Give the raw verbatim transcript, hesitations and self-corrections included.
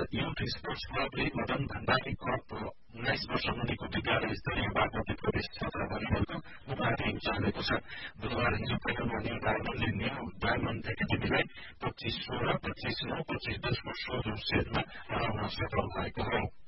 Youth sports क्लबले Madan Bhandari cup उन्नाइस वर्ष मुनिको विद्यालय स्तरीय बागमती प्रवेश क्षेत्र भलिबलको उपाधि चलेको छ। बुधबार हिजो पहिलो मणि डायमण्डले न्यू डायमण्ड एकाडेमीलाई पच्चीस सोह्र, पच्चीस नौ, पच्चीस दसको सोझो सेटमा हराउन सफल भएको हो।